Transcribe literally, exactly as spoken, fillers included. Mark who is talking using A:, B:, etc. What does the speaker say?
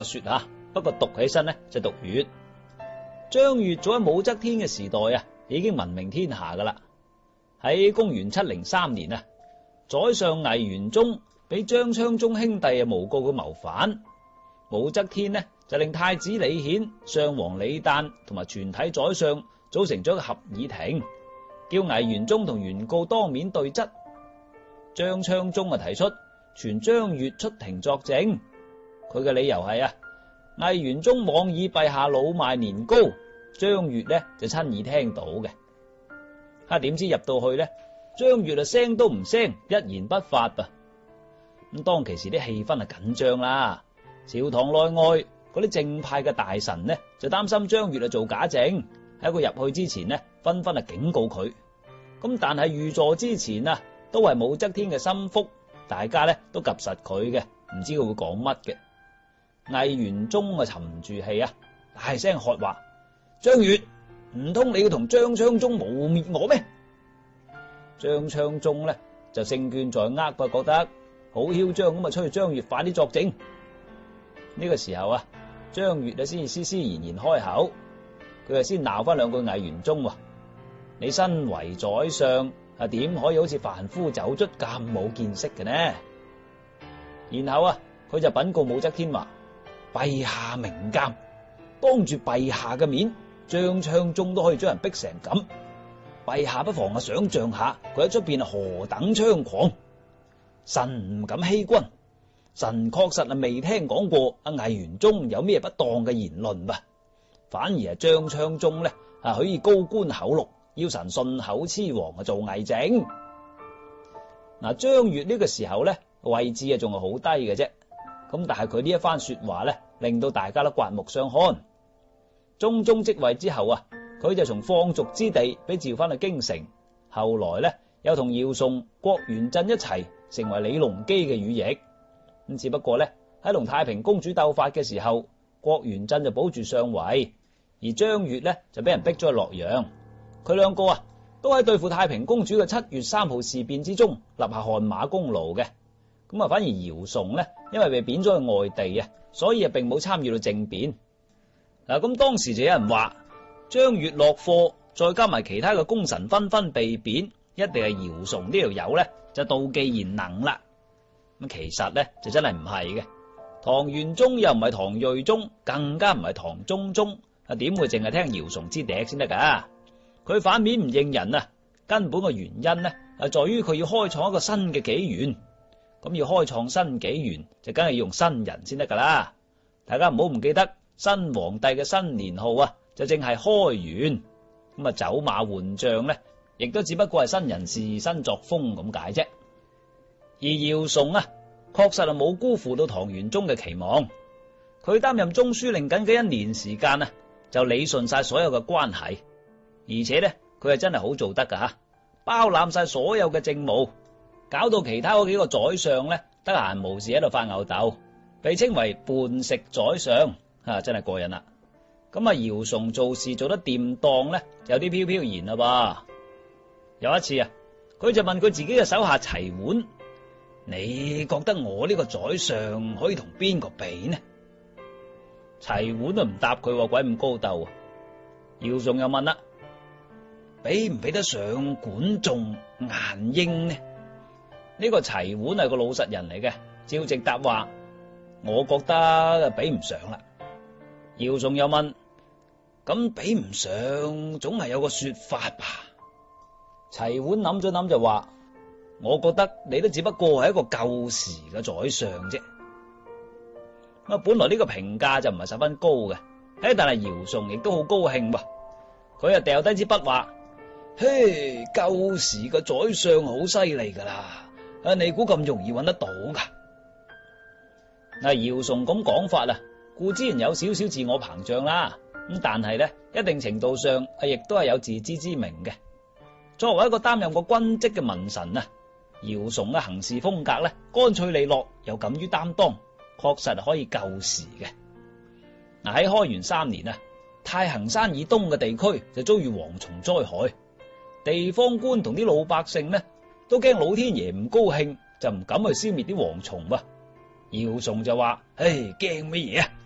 A: 說吓，不過讀起身呢就讀月。張悅早喺武則天嘅時代啊，已經聞名天下噶啦。喺公元七零三年啊，宰相魏元忠俾張昌宗兄弟啊誣告佢謀反，武則天呢就令太子李顯、上皇李旦同埋全體宰相組成咗一個合議庭，叫魏元忠同原告當面對質。張昌宗啊提出傳張悅出庭作證，佢嘅理由係啊，魏元忠妄議陛下老邁年高，張悅呢就親耳聽到嘅。哈，點知入到去呢，張悅啊聲都唔聲，一言不發噃。咁當其時啲氣氛係緊張啦，朝堂內外嗰啲正派嘅大臣呢就擔心張悅啊做假證，喺佢入去之前呢紛紛啊警告佢。咁但係御座之前啊都係武則天嘅心腹，大家呢都及實佢嘅，唔知佢會講乜嘅。魏元忠啊沉住氣啊，大聲喝話：張悅，唔通你要同張昌宗污衊我咩？張昌宗呢就勝券在握，佢覺得好囂張咁啊，催張悅快啲作證。呢個時候啊，張悅啊先至斯斯然然開口，佢啊先鬧翻兩句魏元忠話：你身為宰相啊，點可以好似凡夫走卒咁冇見識嘅呢？然後啊，佢就稟告武則天話：陛下明鑒，當住陛下嘅面，張昌宗都可以將人逼成咁，陛下不妨啊想象下佢喺出邊何等猖狂。臣唔敢欺君，臣確實係未聽講過阿魏元忠有咩不當嘅言論吧，反而係張昌宗呢啊可以高官厚祿，要臣信口雌黃啊做偽證。嗱，張悅呢個時候呢位置啊仲係好低嘅啫，咁但係佢呢一番說話呢令到大家都刮目相看。中宗即位之後啊，佢就從放逐之地俾召翻去京城，後來呢又同姚崇、郭元振一齊成為李隆基嘅羽翼。咁只不過呢喺同太平公主鬥法嘅時候，郭元振就保住上位，而張悅呢就俾人逼咗去洛陽。佢兩個啊都喺對付太平公主嘅七月三號事變之中立下汗馬功勞嘅。咁啊反而姚崇呢因為被貶咗去外地啊，所以啊並冇參與到政變。嗱，咁當時就有人話張悅落課，再加埋其他嘅功臣紛紛被貶，一定係姚崇呢條友呢就妒忌賢能啦。咁其實呢就真係唔係嘅，唐玄宗又唔係唐睿宗，更加唔係唐中宗，啊點會淨係聽姚崇之笛先得噶？佢反面唔認人啊，根本嘅原因呢係在於佢要開創一個新嘅紀元。咁要開創新紀元就梗係用新人先得噶啦。大家唔好唔記得新皇帝嘅新年號啊，就正係開元。咁啊，走馬換將呢，亦都只不過係新人事、新作風咁解啫。而姚崇啊，確實係冇辜負到唐玄宗嘅期望。佢擔任中書令僅嘅一年時間啊，就理順晒所有嘅關係，而且呢，佢係真係好做得噶吓，包攬晒所有嘅政務，搞到其他嗰幾個宰相呢，得閒無事喺度發吽哣，被稱為叛食宰相。啊，真係過癮啦！咁啊，姚崇做事做得掂當呢，就有啲飄飄然啦噃。有一次啊，佢就問佢自己嘅手下齊桓：你覺得我呢個宰相可以同邊個比呢？齊桓都唔答佢，鬼咁高鬥啊！姚崇又問啦：比唔比得上管仲、顏英呢？呢個齊桓係個老實人嚟嘅，照直答話：我覺得比唔上啦。姚崇又問：咁比唔上，總係有個說法吧？齊桓諗咗諗就話：我覺得你都只不過係一個舊時嘅宰相啫。咁本來呢個評價就唔係十分高嘅，誒，但係姚崇亦都好高興噃。佢啊掉低支筆話：嘿，舊時嘅宰相好犀利噶啦，啊，你估咁容易揾得到噶？嗱，姚崇咁講法啊，固之然有少少自我膨脹啦，咁但係咧，一定程度上啊，亦都係有自知之明嘅。作為一個擔任過軍職嘅文臣啊，姚崇嘅行事風格咧，乾脆利落又敢於擔當，確實係可以救時嘅。嗱，喺開元三年啊，太行山以東嘅地區就遭遇蝗蟲災害，地方官同啲老百姓呢都驚老天爺唔高興，就唔敢去消滅啲蝗蟲噃。姚崇就話：唉，驚乜嘢啊？